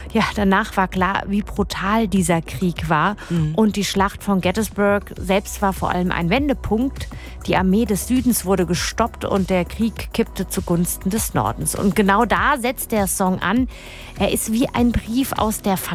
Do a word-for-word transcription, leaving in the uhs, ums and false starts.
Ja, danach war klar, wie brutal dieser Krieg war. Mhm. Und die Schlacht von Gettysburg selbst war vor allem ein Wendepunkt. Die Armee des Südens wurde gestoppt und der Krieg kippte zugunsten des Nordens. Und genau da setzt der Song an. Er ist wie ein Brief aus der Vergangenheit.